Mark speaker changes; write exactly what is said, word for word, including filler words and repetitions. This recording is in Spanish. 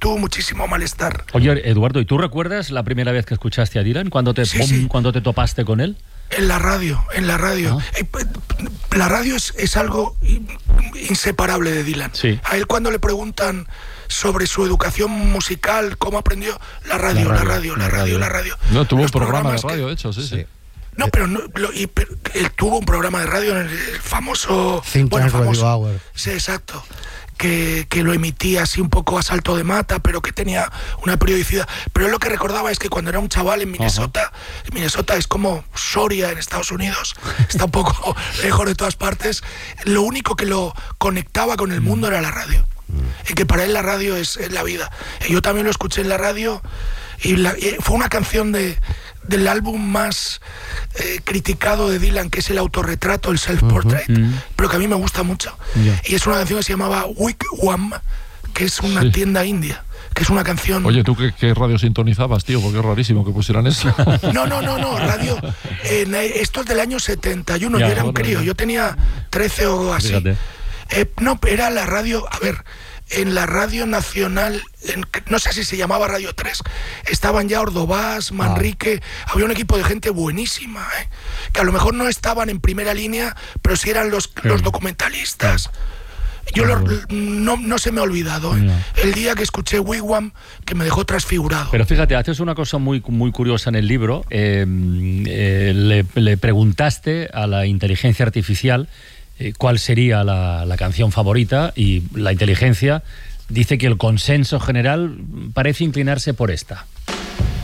Speaker 1: tuvo muchísimo malestar.
Speaker 2: Oye, Eduardo, ¿y tú recuerdas la primera vez que escuchaste a Dylan? ¿Cuándo te,
Speaker 1: Sí, sí.
Speaker 2: ¿cuándo te topaste con él?
Speaker 1: En la radio, en la radio. Ah. La radio es, es algo inseparable de Dylan.
Speaker 2: Sí.
Speaker 1: A él cuando le preguntan sobre su educación musical, cómo aprendió, la radio, la radio, la radio, la radio. La radio.
Speaker 3: No, tuvo Los un programa de radio, de hecho, sí, sí. sí.
Speaker 1: No, pero, no, lo, y, pero él tuvo un programa de radio en el, el famoso...
Speaker 4: Think
Speaker 1: bueno,
Speaker 4: famoso,
Speaker 1: Radio
Speaker 4: Hour.
Speaker 1: Sí, exacto. Que, que lo emitía así un poco a salto de mata, pero que tenía una periodicidad. Pero él lo que recordaba es que cuando era un chaval en Minnesota, uh-huh. Minnesota es como Soria en Estados Unidos, está un poco lejos de todas partes, lo único que lo conectaba con el mundo era la radio. Y que para él la radio es, es la vida. Y yo también lo escuché en la radio y, la, y fue una canción de, del álbum más eh, criticado de Dylan, que es el autorretrato, el self-portrait, uh-huh. pero que a mí me gusta mucho. Yeah. Y es una canción que se llamaba Wigwam, que es una sí. tienda india, que es una canción...
Speaker 3: Oye, ¿tú qué, qué radio sintonizabas, tío? Porque es rarísimo que pusieran eso.
Speaker 1: No, no, no, no, radio... Eh, esto es del año setenta y uno, yeah, yo era un bueno, crío, yo tenía trece o así. Eh, no, era la radio... A ver... En la radio nacional, en, no sé si se llamaba Radio tres, estaban ya Ordovás, Manrique, ah. había un equipo de gente buenísima, ¿eh? Que a lo mejor no estaban en primera línea, pero sí eran los, sí. los documentalistas. Yo lo, no, no se me ha olvidado, ¿eh? No. El día que escuché Wigwam, que me dejó transfigurado.
Speaker 2: Pero fíjate, haces una cosa muy, muy curiosa en el libro. Eh, eh, le, le preguntaste a la inteligencia artificial cuál sería la, la canción favorita, y la inteligencia dice que el consenso general parece inclinarse por esta.